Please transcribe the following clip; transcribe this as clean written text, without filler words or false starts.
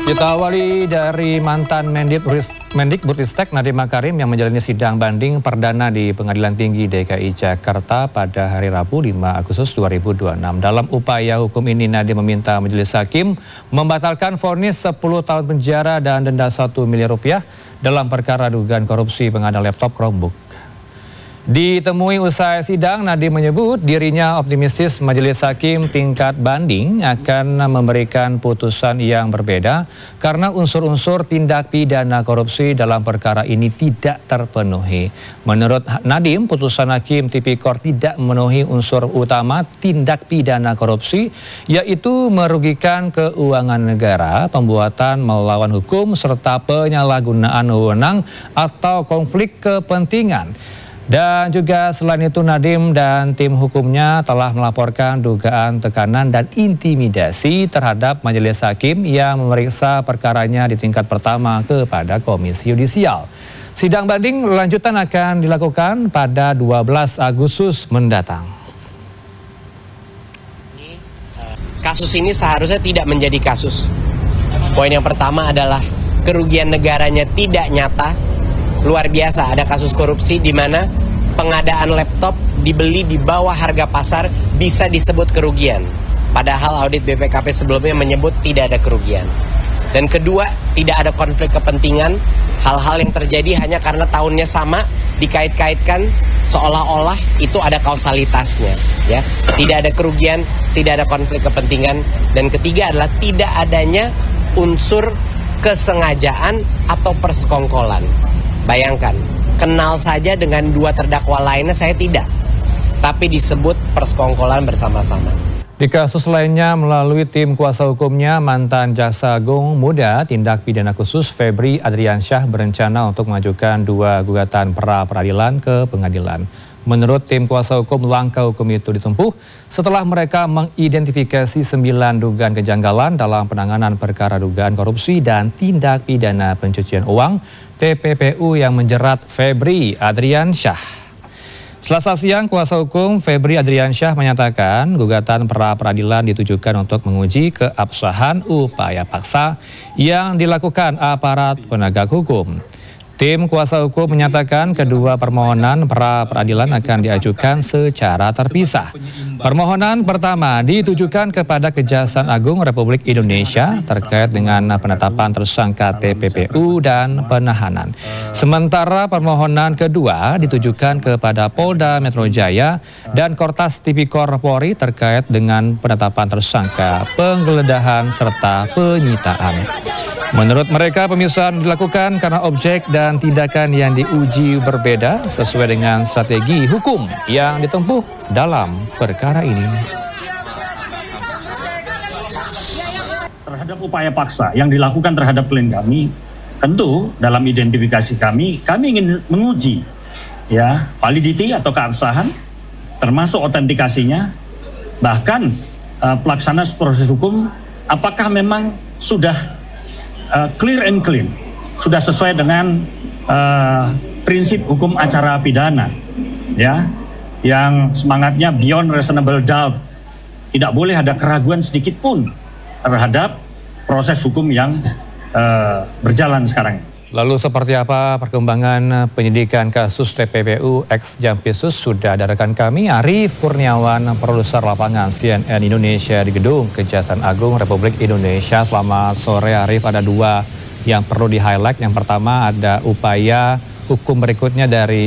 Kita awali dari mantan Mendikbudristek Nadiem Makarim yang menjalani sidang banding perdana di Pengadilan Tinggi DKI Jakarta pada hari Rabu 5 Agustus 2026. Dalam upaya hukum ini, Nadiem meminta majelis hakim membatalkan vonis 10 tahun penjara dan denda 1 miliar rupiah dalam perkara dugaan korupsi pengadaan laptop Chromebook. Ditemui usai sidang, Nadiem menyebut dirinya optimistis majelis hakim tingkat banding akan memberikan putusan yang berbeda karena unsur-unsur tindak pidana korupsi dalam perkara ini tidak terpenuhi. Menurut Nadiem, putusan hakim tipikor tidak memenuhi unsur utama tindak pidana korupsi, yaitu merugikan keuangan negara, pembuatan melawan hukum, serta penyalahgunaan wewenang atau konflik kepentingan. Dan juga selain itu, Nadiem dan tim hukumnya telah melaporkan dugaan tekanan dan intimidasi terhadap majelis hakim yang memeriksa perkaranya di tingkat pertama kepada Komisi Yudisial. Sidang banding lanjutan akan dilakukan pada 12 Agustus mendatang. Kasus ini seharusnya tidak menjadi kasus. Poin yang pertama adalah kerugian negaranya tidak nyata. Luar biasa, ada kasus korupsi di mana pengadaan laptop dibeli di bawah harga pasar bisa disebut kerugian. Padahal audit BPKP sebelumnya menyebut tidak ada kerugian. Dan kedua, tidak ada konflik kepentingan. Hal-hal yang terjadi hanya karena tahunnya sama, dikait-kaitkan seolah-olah itu ada kausalitasnya. Ya, tidak ada kerugian, tidak ada konflik kepentingan. Dan ketiga adalah tidak adanya unsur kesengajaan atau persekongkolan. Bayangkan, kenal saja dengan dua terdakwa lainnya saya tidak, tapi disebut persekongkolan bersama-sama. Di kasus lainnya, melalui tim kuasa hukumnya, mantan Jaksa Agung Muda Tindak Pidana Khusus Febri Adriansyah berencana untuk mengajukan 2 gugatan pra-peradilan ke pengadilan. Menurut tim kuasa hukum, langkah hukum itu ditempuh setelah mereka mengidentifikasi 9 dugaan kejanggalan dalam penanganan perkara dugaan korupsi dan tindak pidana pencucian uang TPPU yang menjerat Febri Adriansyah. Selasa siang, kuasa hukum Febri Adriansyah menyatakan gugatan pra-peradilan ditujukan untuk menguji keabsahan upaya paksa yang dilakukan aparat penegak hukum. Tim kuasa hukum menyatakan kedua permohonan pra-peradilan akan diajukan secara terpisah. Permohonan pertama ditujukan kepada Kejaksaan Agung Republik Indonesia terkait dengan penetapan tersangka TPPU dan penahanan. Sementara permohonan kedua ditujukan kepada Polda Metro Jaya dan Kortas Tipikor Polri terkait dengan penetapan tersangka, penggeledahan serta penyitaan. Menurut mereka, pemisahan dilakukan karena objek dan tindakan yang diuji berbeda sesuai dengan strategi hukum yang ditempuh dalam perkara ini. Terhadap upaya paksa yang dilakukan terhadap klien kami, tentu dalam identifikasi kami ingin menguji ya validity atau keabsahan, termasuk autentikasinya, bahkan pelaksanaan proses hukum apakah memang sudah clear and clean, sudah sesuai dengan prinsip hukum acara pidana, ya, yang semangatnya beyond reasonable doubt, tidak boleh ada keraguan sedikit pun terhadap proses hukum yang berjalan sekarang. Lalu seperti apa perkembangan penyidikan kasus TPPU ex Jampisus? Sudah ada rekan kami Arief Kurniawan, produser lapangan CNN Indonesia di Gedung Kejaksaan Agung Republik Indonesia. Selamat sore Arief, ada 2 yang perlu di-highlight. Yang pertama ada upaya hukum berikutnya dari